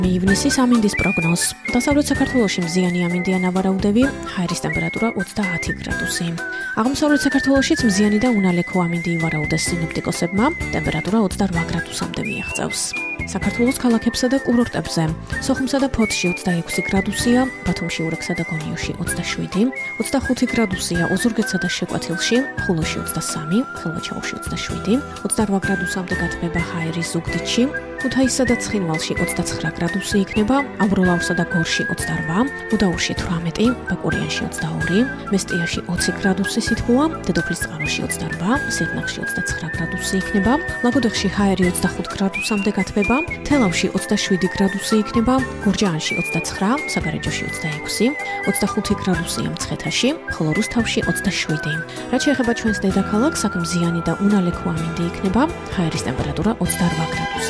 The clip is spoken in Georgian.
ივნისის ამინდის პროგნოზ. დასავლეთ საქართველოში მზიანი ამინდია ნავარაუდები, ჰაერის ტემპერატურა 30 გრადუსი. აღმოსავლეთ საქართველოშიც მზიანი და უნალექო ამინდი ივარაუდეს სინოპტიკოსებმა, ტემპერატურა 28 გრადუსამდე მიაღწევს. საქართველოს ქალაქებსა და კურორტებზე. სოხუმსა და ფოთში 26 გრადუსია, ბათუმში, ურექსა და გონიოში 27, 25 გრადუსია ოზურგეთსა და შეკვეთილში, ხულოში 23, ხილვაჩაუში 27, 28 გრადუსამდე გათბება ჰაერის ზუგდიდში, ქუთაისსა და ცხინვალში 29 გრადუსი იქნება, ამბროლაურსა და გორში 28, უდაურში 18, ბაკურიანში 22, მესტიაში 20 გრადუსი სითბოა, დედოფლისწყაროში 28, სიღნაღში 29 გრადუსი იქნება, ლაგოდეხში ჰაერი 25 გრადუსამდე გათბება, თელავში 27 გრადუსი იქნება, გურჯაანში 29, საგარეჯოში 26, 25 გრადუსია მცხეთაში, ხოლო რუსთავში 27. რაც შეეხება ჩვენს დედაქალაქს, აქ მზიანი და უნალექო ამინდი იქნება, ჰაერის ტემპერატურა 28 გრადუსი.